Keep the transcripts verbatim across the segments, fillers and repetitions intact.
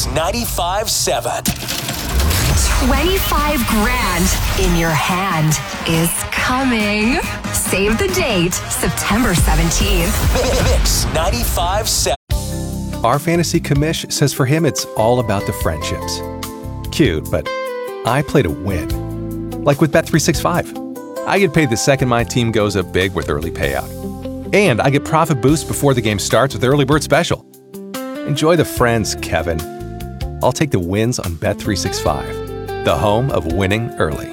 Mix ninety-five seven. twenty-five grand in your hand is coming. Save the date, September seventeenth. Mix ninety-five seven. Our fantasy commish says for him it's all about the friendships. Cute, but I play to win. Like with Bet three sixty-five. I get paid the second my team goes up big with early payout. And I get profit boost before the game starts with Early Bird Special. Enjoy the friends, Kevin. I'll take the wins on Bet three sixty-five, the home of winning early.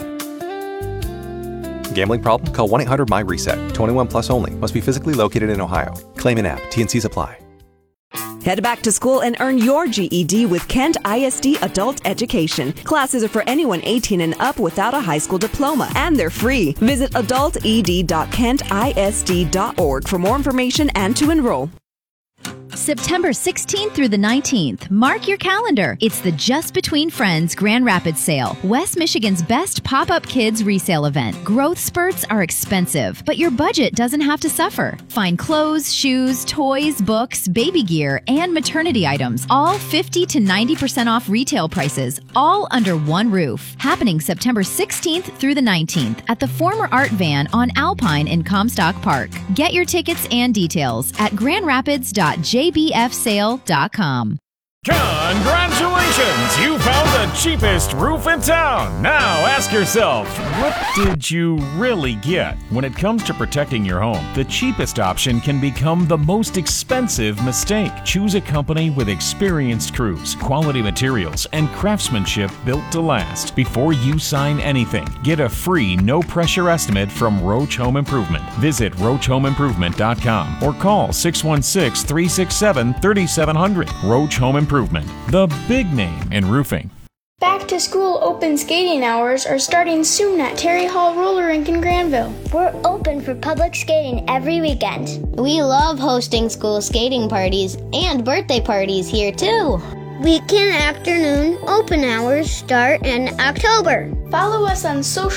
Gambling problem? Call one eight hundred M Y reset. twenty-one plus only. Must be physically located in Ohio. Claim in app. T and Cs apply. Head back to school and earn your G E D with Kent I S D Adult Education. Classes are for anyone eighteen and up without a high school diploma, and they're free. Visit adult e d dot kent i s d dot org for more information and to enroll. September sixteenth through the nineteenth. Mark your calendar. It's the Just Between Friends Grand Rapids Sale, West Michigan's best pop-up kids resale event. Growth spurts are expensive, but your budget doesn't have to suffer. Find clothes, shoes, toys, books, baby gear, and maternity items, all fifty to ninety percent off retail prices, all under one roof. Happening September sixteenth through the nineteenth at the former Art Van on Alpine in Comstock Park. Get your tickets and details at grand rapids dot j b f sale dot com. Congratulations! You found the cheapest roof in town! Now ask yourself, what did you really get? When it comes to protecting your home, the cheapest option can become the most expensive mistake. Choose a company with experienced crews, quality materials, and craftsmanship built to last. Before you sign anything, get a free no-pressure estimate from Roach Home Improvement. Visit roach home improvement dot com or call six one six, three six seven, three seven zero zero. Roach Home Improvement, the big name in roofing. Back to school open skating hours are starting soon at Terry Hall Roller Rink in Granville. We're open for public skating every weekend. We love hosting school skating parties and birthday parties here too. Weekend afternoon open hours start in October. Follow us on social